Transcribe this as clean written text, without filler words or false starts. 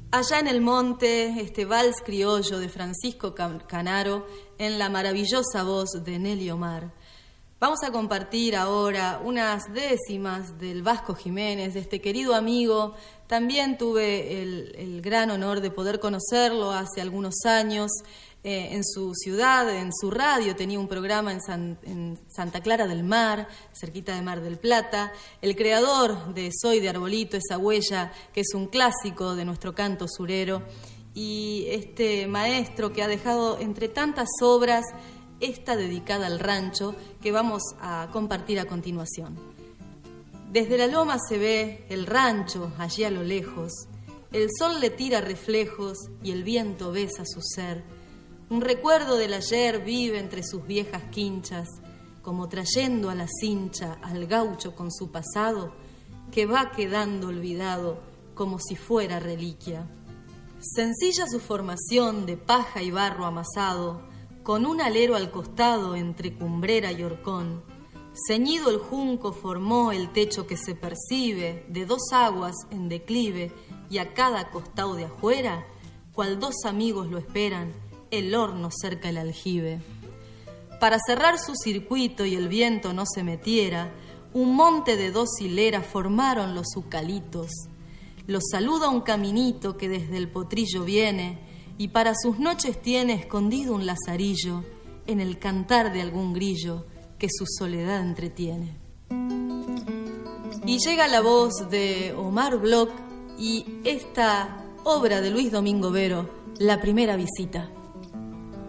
Allá en el monte, este vals criollo de Francisco Canaro, en la maravillosa voz de Nelly Omar. Vamos a compartir ahora unas décimas del Vasco Jiménez, de este querido amigo. También tuve el gran honor de poder conocerlo hace algunos años en su ciudad, en su radio. Tenía un programa en Santa Clara del Mar, cerquita de Mar del Plata. El creador de Soy de Arbolito, esa huella que es un clásico de nuestro canto surero. Y este maestro que ha dejado entre tantas obras esta dedicada al rancho que vamos a compartir a continuación. Desde la loma se ve el rancho allí a lo lejos, el sol le tira reflejos y el viento besa su ser. Un recuerdo del ayer vive entre sus viejas quinchas, como trayendo a la cincha al gaucho con su pasado, que va quedando olvidado como si fuera reliquia. Sencilla su formación de paja y barro amasado, con un alero al costado entre cumbrera y horcón. Ceñido el junco formó el techo que se percibe de dos aguas en declive, y a cada costado de afuera, cual dos amigos lo esperan, el horno cerca el aljibe. Para cerrar su circuito y el viento no se metiera, un monte de dos hileras formaron los zucalitos. Los saluda un caminito que desde el potrillo viene, y para sus noches tiene escondido un lazarillo en el cantar de algún grillo que su soledad entretiene. Y llega la voz de Omar Bloch y esta obra de Luis Domingo Vero, La primera visita.